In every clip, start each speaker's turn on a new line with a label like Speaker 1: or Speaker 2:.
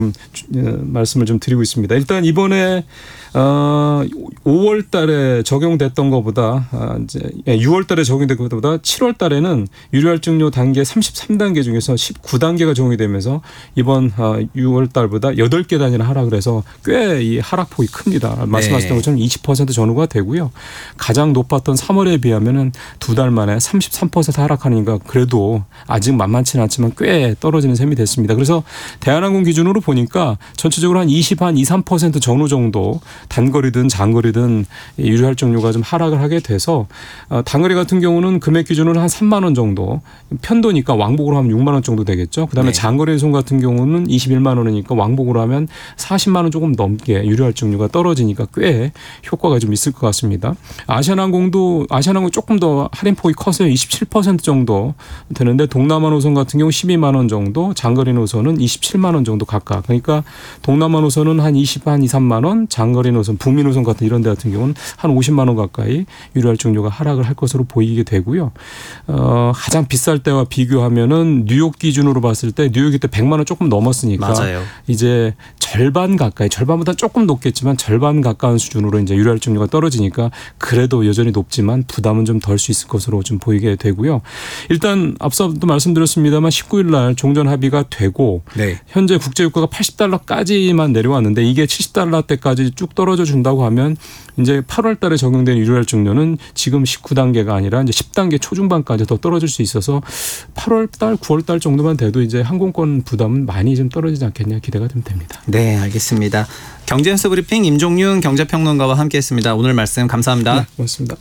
Speaker 1: 말씀을 좀 드리고 있습니다. 일단 이번에 5월 달에 적용됐던 것보다 이제 6월 달에 적용된 것보다 7월 달에는 유료할증료 단계 33단계 중에서 19단계가 적용이 되면서 이번 6월 달보다 8개 단위나 하락을 해서 꽤 이 하락폭이 큽니다. 말씀하셨던 것처럼 20% 전후가 되고요. 가장 높았던 3월에 비하면은 2달 만에 33% 하락하니까 그래도 아직 만만치는 않지만 꽤 떨어지는 셈이 됐습니다. 그래서 대한항공 기준으로 보니까 전체적으로 한 23% 전후 정도 단거리든 장거리든 유료할증료가 좀 하락을 하게 돼서 단거리 같은 경우는 금액 기준으로 한 3만 원 정도 편도니까 왕복으로 하면 6만 원 정도 되겠죠. 그다음에 장거리 운송 같은 경우는 21만 원이니까 왕복으로 하면 40만 원 조금 넘게 유료할증료가 떨어지니까 꽤 효과가 좀 있을 것 같습니다. 아시아나항공 조금 더 할인폭이 커서요. 27% 정도 되는데 동남아 노선 같은 경우 12만 원 정도, 장거리 노선은 27만 원 정도 각각. 그러니까 동남아 노선은 한 23만 원, 장거리 노선, 북미 노선 같은 이런 데 같은 경우는 한 50만 원 가까이 유료할증료가 하락을 할 것으로 보이게 되고요. 가장 비쌀 때와 비교하면은 뉴욕 기준으로 봤을 때 뉴욕이 때 100만 원 조금 넘었으니까
Speaker 2: 맞아요.
Speaker 1: 이제 절반 가까이, 절반보다 조금 높겠지만 절반 가까운 수준으로 이제 유료할증료가 떨어지니까 그래도 여전히 높지만 부담은 좀 덜 수 있을 것으로 좀 보이게 되고요. 일단 앞서도 말씀드렸습니다만 19일 날 종전 합의가 되고 현재 국제유가가 80달러까지만 내려왔는데 이게 70달러 때까지 쭉 떨어져 준다고 하면 이제 8월 달에 적용된 유료할증료는 지금 19단계가 아니라 이제 10단계 초중반까지 더 떨어질 수 있어서 8월 달, 9월 달 정도만 돼도 이제 항공권 부담은 많이 좀 떨어지지 않겠냐 기대가 좀 됩니다.
Speaker 2: 네, 알겠습니다. 경제뉴스 브리핑 임종윤 경제평론가와 함께했습니다. 오늘 말씀 감사합니다.
Speaker 1: 네, 고맙습니다.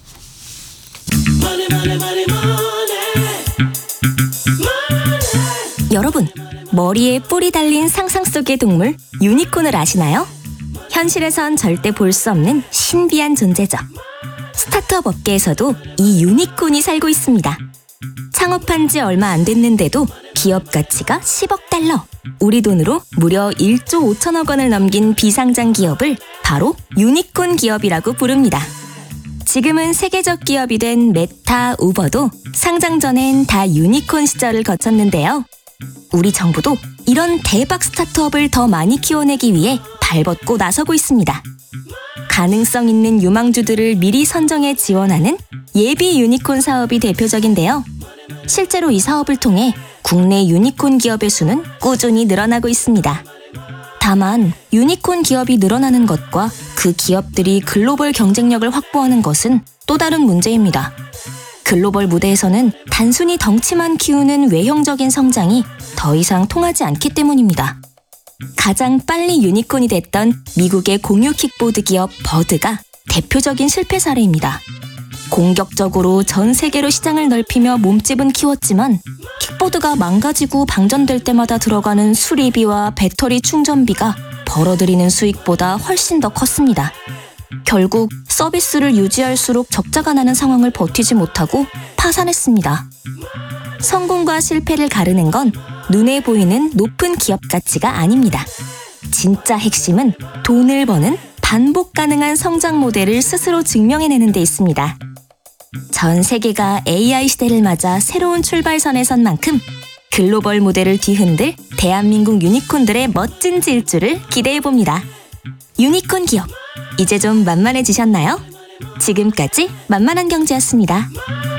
Speaker 3: 여러분, 머리에 뿔이 달린 상상 속의 동물 유니콘을 아시나요? 현실에선 절대 볼 수 없는 신비한 존재죠. 스타트업 업계에서도 이 유니콘이 살고 있습니다. 창업한 지 얼마 안 됐는데도 기업 가치가 10억 달러, 우리 돈으로 무려 1조 5천억 원을 넘긴 비상장 기업을 바로 유니콘 기업이라고 부릅니다. 지금은 세계적 기업이 된 메타, 우버도 상장 전엔 다 유니콘 시절을 거쳤는데요. 우리 정부도 이런 대박 스타트업을 더 많이 키워내기 위해 발벗고 나서고 있습니다. 가능성 있는 유망주들을 미리 선정해 지원하는 예비 유니콘 사업이 대표적인데요. 실제로 이 사업을 통해 국내 유니콘 기업의 수는 꾸준히 늘어나고 있습니다. 다만 유니콘 기업이 늘어나는 것과 그 기업들이 글로벌 경쟁력을 확보하는 것은 또 다른 문제입니다. 글로벌 무대에서는 단순히 덩치만 키우는 외형적인 성장이 더 이상 통하지 않기 때문입니다. 가장 빨리 유니콘이 됐던 미국의 공유 킥보드 기업 버드가 대표적인 실패 사례입니다. 공격적으로 전 세계로 시장을 넓히며 몸집은 키웠지만 킥보드가 망가지고 방전될 때마다 들어가는 수리비와 배터리 충전비가 벌어들이는 수익보다 훨씬 더 컸습니다. 결국 서비스를 유지할수록 적자가 나는 상황을 버티지 못하고 파산했습니다. 성공과 실패를 가르는 건 눈에 보이는 높은 기업 가치가 아닙니다. 진짜 핵심은 돈을 버는 반복 가능한 성장 모델을 스스로 증명해내는 데 있습니다. 전 세계가 AI 시대를 맞아 새로운 출발선에 선 만큼 글로벌 무대를 뒤흔들 대한민국 유니콘들의 멋진 질주를 기대해봅니다. 유니콘 기업, 이제 좀 만만해지셨나요? 지금까지 만만한 경제였습니다.